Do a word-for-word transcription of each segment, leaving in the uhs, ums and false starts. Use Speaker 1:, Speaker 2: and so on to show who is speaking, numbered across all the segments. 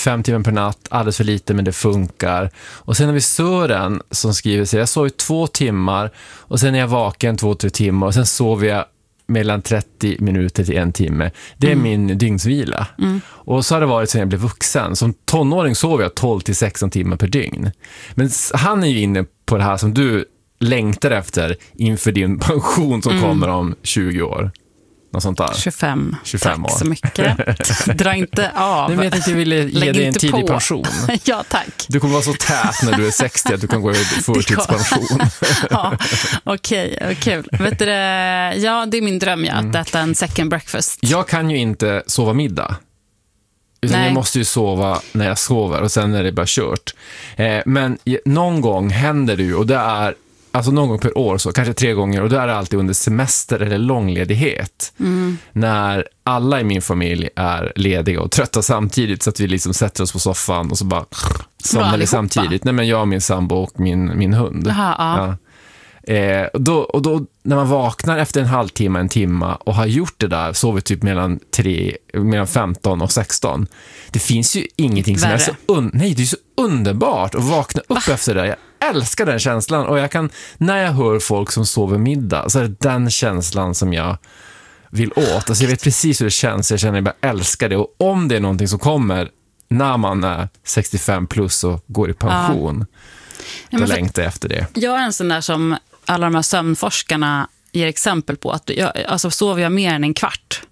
Speaker 1: fem timmar per natt, alldeles för lite men det funkar. Och sen har vi Sören som skriver sig, jag sov i två timmar och sen är jag vaken två, tre timmar och sen sover jag mellan trettio minuter till en timme. Det är mm. min dygnsvila. Mm. Och så har det varit sen jag blev vuxen. Som tonåring sover jag tolv till sexton timmar per dygn. Men han är ju inne på det här som du längtar efter inför din pension som mm. kommer om tjugo år. Något sånt där.
Speaker 2: tjugofem.
Speaker 1: tjugofem
Speaker 2: tack
Speaker 1: år.
Speaker 2: så mycket. Dra inte av.
Speaker 1: Nej, men jag tänkte jag ville ge
Speaker 2: Lägg
Speaker 1: dig en tidig
Speaker 2: på.
Speaker 1: pension.
Speaker 2: Ja, tack.
Speaker 1: Du kommer vara så tät när du är sextio att du kan gå i förtidspension.
Speaker 2: Ja, okej, okay, kul. Vet du, ja, det är min dröm, ja, att äta en second breakfast.
Speaker 1: Jag kan ju inte sova middag. Utan
Speaker 2: Nej.
Speaker 1: jag måste ju sova när jag sover och sen är det bara kört. Eh, men någon gång händer det ju, och det är alltså någon gång per år, så kanske tre gånger, och då är det alltid under semester eller långledighet. Mm. När alla i min familj är lediga och trötta samtidigt, så att vi liksom sätter oss på soffan och så bara somnar vi samtidigt. Nej, men jag, min sambo och min, min hund.
Speaker 2: Aha, ja.
Speaker 1: Ja. Eh, och, då, och då när man vaknar efter en halvtimme, en timma och har gjort det där, sovit typ mellan, tre, mellan femton och sexton, det finns ju ingenting som
Speaker 2: Värre.
Speaker 1: är så un- nej, det är så underbart att vakna upp Va? efter det. Jag älskar den känslan, och jag kan, när jag hör folk som sover middag, så är det den känslan som jag vill åt. Alltså jag vet precis hur det känns, jag känner att jag bara älskar det, och om det är någonting som kommer när man är sextiofem plus och går i pension, ja. Då längtar jag efter det.
Speaker 2: Jag är en sån där som alla de här sömnforskarna ger exempel på, att jag, alltså sover jag mer än en kvart,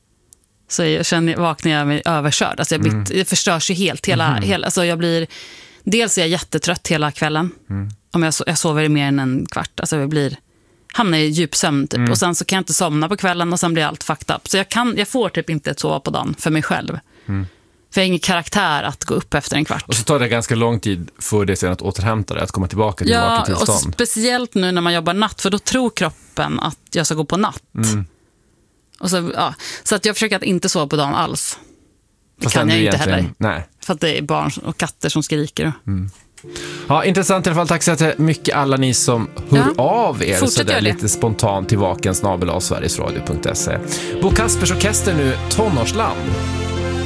Speaker 2: så jag känner, vaknar jag mig överkörd. Alltså jag, blir, mm. jag förstörs ju helt. Hela, mm. hela, alltså jag blir, dels är jag jättetrött hela kvällen. Mm. Om jag, jag sover mer än en kvart. Alltså jag blir, hamnar i djup sömn typ. Mm. Och sen så kan jag inte somna på kvällen och sen blir allt fucked up. Så jag, kan, jag får typ inte sova på dagen för mig själv. Mm. För jag har ingen karaktär att gå upp efter en kvart.
Speaker 1: Och så tar det ganska lång tid för det sen att återhämta det, att komma tillbaka till
Speaker 2: ja,
Speaker 1: vakentillstånd.
Speaker 2: Och speciellt nu när man jobbar natt, för då tror kroppen att jag ska gå på natt. Mm. Och så, ja, så att jag försöker att inte sova på dagen alls. Det Fast kan jag inte heller.
Speaker 1: Nej.
Speaker 2: För att det är barn och katter som skriker.
Speaker 1: Mm. Ja, intressant i alla fall. Tack så mycket alla ni som hör ja. av er så där lite spontant till vaken snabel-a sverigesradio punkt se. Bo Kaspers orkester nu, Tonårsland.